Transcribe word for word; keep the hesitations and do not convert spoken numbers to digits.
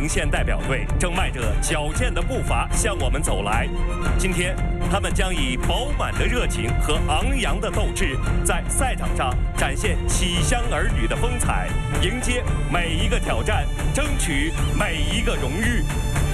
名县代表队正迈着矫健的步伐向我们走来。今天，他们将以饱满的热情和昂扬的斗志，在赛场上展现启乡儿女的风采，迎接每一个挑战，争取每一个荣誉。